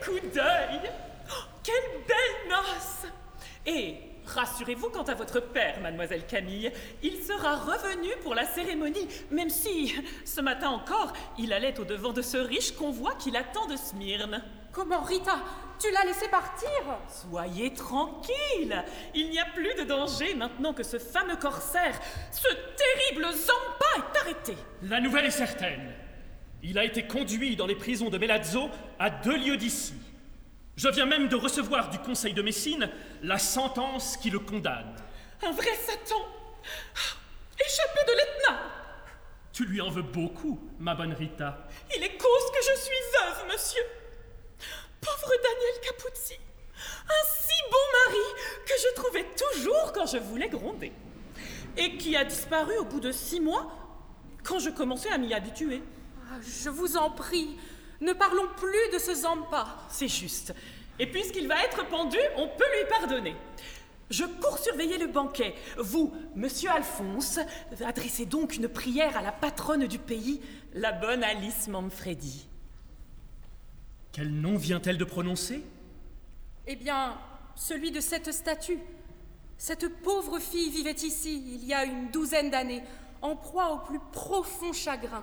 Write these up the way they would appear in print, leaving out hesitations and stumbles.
coup d'œil! Oh, quelle belle noce! Et rassurez-vous quant à votre père, mademoiselle Camille. Il sera revenu pour la cérémonie, même si, ce matin encore, il allait au-devant de ce riche convoi qui l'attend de Smyrne. Comment, Rita? Tu l'as laissé partir? Soyez tranquille. Il n'y a plus de danger maintenant que ce fameux corsaire, ce terrible Zampa, est arrêté. La nouvelle est certaine. Il a été conduit dans les prisons de Melazzo, à 2 lieues d'ici. Je viens même de recevoir du Conseil de Messine la sentence qui le condamne. Un vrai Satan! Échappé de l'Etna! Tu lui en veux beaucoup, ma bonne Rita. Il est cause que je suis veuve, monsieur. Pauvre Daniel Capuzzi, un si bon mari que je trouvais toujours quand je voulais gronder. Et qui a disparu au bout de 6 mois, quand je commençais à m'y habituer. Ah, je vous en prie, ne parlons plus de ce Zampa. C'est juste. Et puisqu'il va être pendu, on peut lui pardonner. Je cours surveiller le banquet. Vous, monsieur Alphonse, adressez donc une prière à la patronne du pays, la bonne Alice Manfredi. Quel nom vient-elle de prononcer? Eh bien, celui de cette statue. Cette pauvre fille vivait ici, il y a une 12aine d'années, en proie au plus profond chagrin.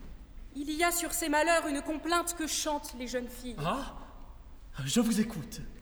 Il y a sur ses malheurs une complainte que chantent les jeunes filles. Ah, je vous écoute.